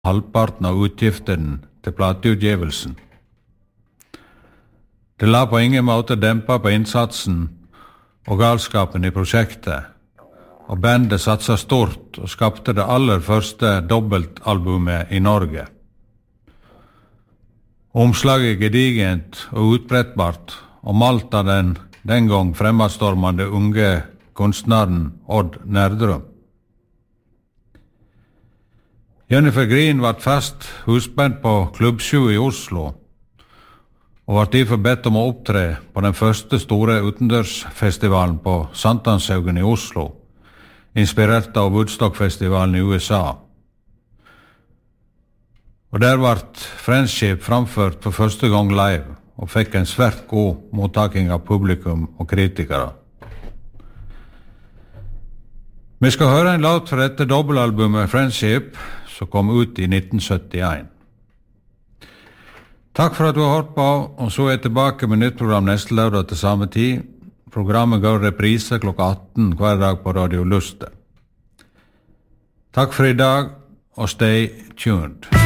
halvparten av utgiften til plateutgivelsen. Det la på ingen måte dempe på innsatsen og galskapen i prosjektet, og bandet satsa stort og skapte det aller første dobbeltalbumet i Norge. Omslaget gedigent og utbrettbart, og malt av den gang fremadstormende unge kunstneren Odd Nerdrum. Jennifer Green var fast husband på Klubb 7 i Oslo, og var derfor bedt om å opptre på den første store utendørsfestivalen på Sankthanshaugen i Oslo, inspirert av Woodstock-festivalen i USA. Og der ble Friendship framført for første gang live, og fikk en svært god mottaking av publikum og kritikere. Vi skal høre en låt fra dette dobbelalbumet Friendship, som kom ut i 1971. Takk for at du har hørt på, og så er jeg tilbake med nytt program neste lørdag til samme tid. Programmet går reprise klokka 18 hver dag på Radio Luste. Takk for i dag, og stay tuned.